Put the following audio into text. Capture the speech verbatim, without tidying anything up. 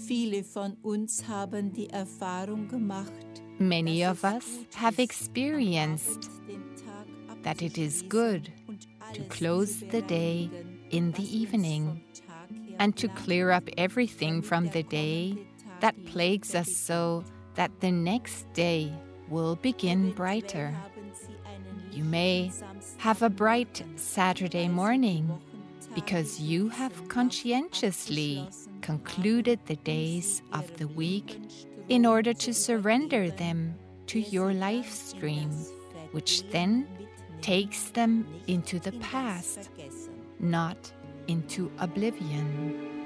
Viele von uns haben die Erfahrung gemacht, Many of us have experienced that it is good to close the day in the evening and to clear up everything from the day that plagues us so that the next day will begin brighter. You may have a bright Saturday morning because you have conscientiously concluded the days of the week in order to surrender them to your life stream, which then takes them into the past, not into oblivion.